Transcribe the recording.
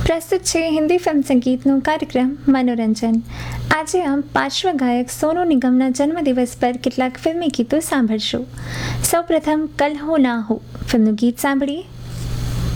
પ્રસ્તુત છે હિન્દી ફિલ્મ સંગીતનો કાર્યક્રમ મનોરંજન. આજે આમ પાર્શ્વ ગાયક સોનુ નિગમના જન્મદિવસ પર કેટલાક ફિલ્મી ગીતો સાંભળશું. સૌપ્રથમ કલ હો ના હો ફિલ્મનું ગીત સાંભળીએ,